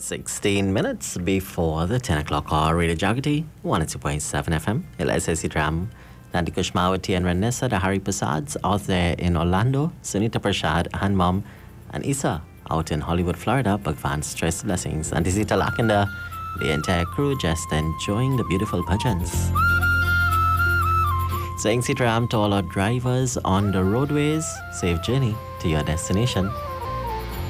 16 minutes before the 10 o'clock hour, Radio Jagati, 102.7 FM. Ilesa Sitram, Nandi Kushmawati and Ranessa, the Hari Prasads out there in Orlando, Sunita Prashad, Hanmam, and Isa out in Hollywood, Florida. Bhagwan stress blessings. And Isita Lakanda, the entire crew just enjoying the beautiful bhajans. Saying Sitram to all our drivers on the roadways, safe journey to your destination.